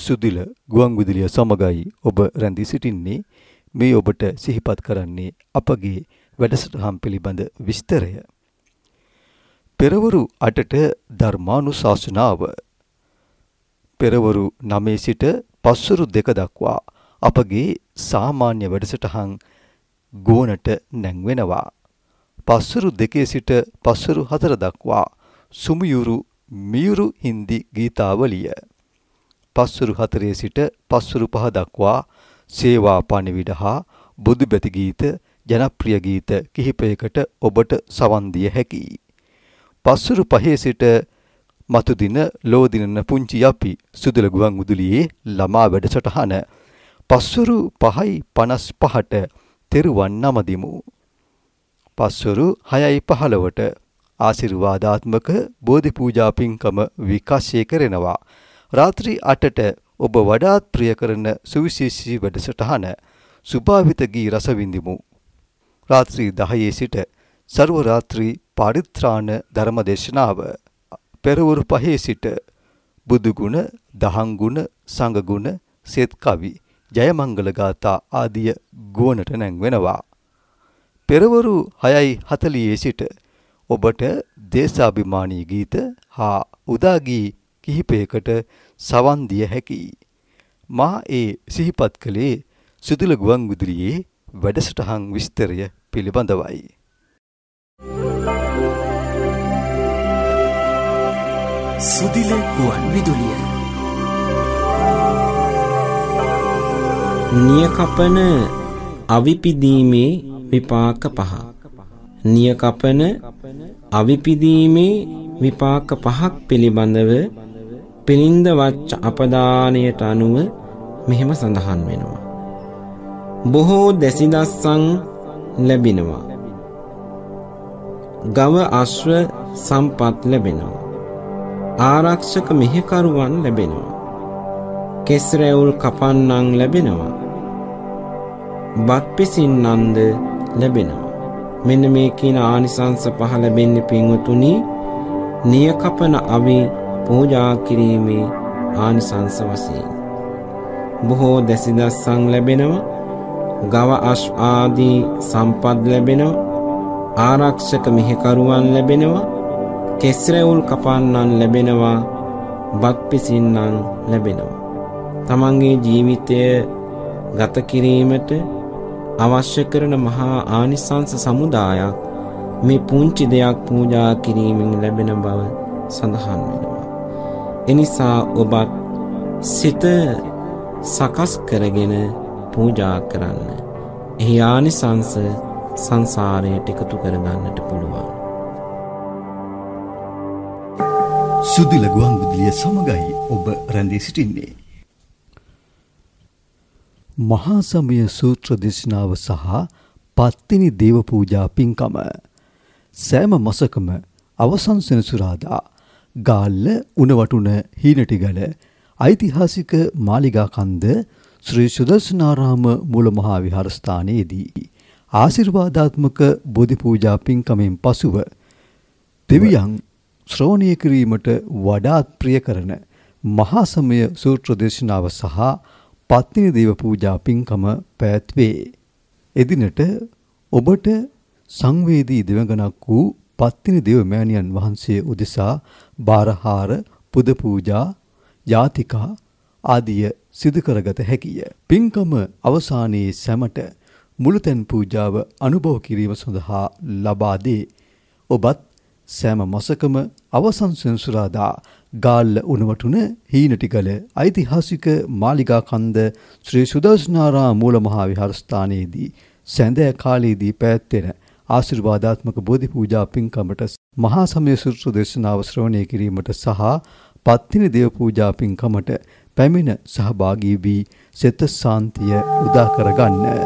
සුදිල ගුවන්විදුලිය සමගයි ඔබ රැඳී සිටින්නේ. මේ ඔබට සිහිපත් කරන්නේ අපගේ වැඩසටහන් පිළිබඳ විස්තරය. පෙරවරු 8ට ධර්මානුශාසනාව. පෙරවරු 9 සිට පස්වරු 2 දක්වා අපගේ සාමාන්‍ය වැඩසටහන් ගුවනට නැංවෙනවා. පස්වරු 2 සිට පස්වරු 4 දක්වා සුමියුරු මියුරු හින්දි ගීතාවලිය. පස්වරු 4 සිට පස්වරු 5 දක්වා සේවා පණිවිඩ හා බුදුබැති ගීත ජනප්‍රිය ගීත කිහිපයකට ඔබට සවන් දිය හැකියි. පස්වරු 5 සිට මතු දින ලෝදිනන පුංචි අපි සුදුල ගුවන්විදුලියේ ළමා වැඩසටහන පස්වරු 5:55ට තෙරුවන් නමදිමු. පස්වරු 6:15ට ආශිර්වාදාත්මක බෝධි පූජා පින්කම විකාශය කරනවා. රාත්‍රී 8ට ඔබ වඩාත් ප්‍රිය කරන සුවිශේෂී වැඩසටහන සුභාවිත ගී රස විඳිමු. රාත්‍රී 10 සිට සර්ව රාත්‍රී පරිත්‍රාණ ධර්මදේශනාව. පෙරවරු 5 සිට බුදු ගුණ, දහම් ගුණ, සංඝ ගුණ, සෙත් කවි, ජයමංගල ගාථා ආදිය ගුවනට නැංවෙනවා. පෙරවරු 6:40 සිට ඔබට දේශාභිමානී ගීත හා උදා ගී කිහිපයකට සවන් දිය හැකියි. මා ඒ සිහිපත් කළේ සුදුල ගුවන්විදුලියේ වැඩසටහන් විස්තරය පිළිබඳවයි. සුදුල ගුවන්විදුලිය නියකපන අවිපිදීමේ විපාක පහ. නියකපන අවිපිදීමේ විපාක පහක් පිළිබඳව පිළින්ද වච්ච අපදානයට අනුව මෙහෙම සඳහන් වෙනවා. බොහෝ දැසිදස්සන් ලැබෙනවා. ගව අශ්ව සම්පත් ලැබෙනවා. ආරක්ෂක මෙහෙකරුවන් ලැබෙනවා. කෙස් රැවුල් කපන්නන් ලැබෙනවා. බත් පිසින්නන්ද ලැබෙනවා. මෙන්න මේ කියන ආනිසංස පහ ලැබෙන්නේ පින්වතුනි නියකපන අවි පූජා කිරීමේ ආනිසංස වශයෙන්. බොහෝ දැසිදස්සන් ලැබෙනවා. ගව අශ්ව ආදී සම්පත් ලැබෙනවා. ආරක්ෂක මෙහෙකරුවන් ලැබෙනවා. කෙස් රැවුල් කපන්නන් ලැබෙනවා. බත් පිසින්නන් ලැබෙනවා. තමන්ගේ ජීවිතය ගත කිරීමට අවශ්‍ය කරන මහා ආනිසංස සමුදායක් මේ පුංචි දෙයක් පූජා කිරීමෙන් ලැබෙන බව සඳහන් වෙනවා. එනිසා ඔබත් සිත සකස් කරගෙන පූජා කරන්න. එහි ආනිසංස සංසාරයට එකතු කරගන්නට පුළුවන්. සුදුල ගුවන්විදුලිය සමගයි ඔබ රැඳී සිටින්නේ. මහා සමය සූත්‍ර දේශනාව සහ පත්තිනි දේව පූජා පින්කම සෑම මාසකම අවසන් සෙනසුරාදා ගාල්ල උණවටුන හීනටිගල ඓතිහාසික මාලිගා කන්ද ශ්‍රී සුදර්ශනාරාම මූල මහා විහාරස්ථානයේදී ආශිර්වාදාත්මක බෝධි පූජා පින්කමෙන් පසුව දෙවියන් ශ්‍රවණය කිරීමට වඩාත් ප්‍රිය කරන මහා සමය සූත්‍ර දේශනාව සහ පත්තිනි දේව පූජා පින්කම පැවැත්වේ. එදිනට ඔබට සංවේදී දෙවඟනක් වූ පත්තිනි දේව මෑණියන් වහන්සේ උදෙසා බාරහාර, පුද පූජා, යාතිකා ආදිය සිදු කරගත හැකිය. පින්කම අවසානයේ සැමට මුළුතැන් පූජාව අනුභව කිරීම සඳහා ලබා දේ. ඔබත් සෑම මාසකම අවසන් සෙනසුරාදා ගාල්ල උණවටුන හීනටිගල ඓතිහාසික මාලිගා කන්ද ශ්‍රී සුදර්ශනාරාම මූල මහා විහාරස්ථානයේදී සැඳෑ කාලයේදී පැවැත්වෙන ආශිර්වාදාත්මක බෝධි පූජා පින්කමට මහා සමය සූත්‍ර දේශනාව ශ්‍රවණය කිරීමට සහ පත්තිනි දේව පූජා පින්කමට පැමිණ සහභාගී වී සිත ශාන්තිය උදා කරගන්න.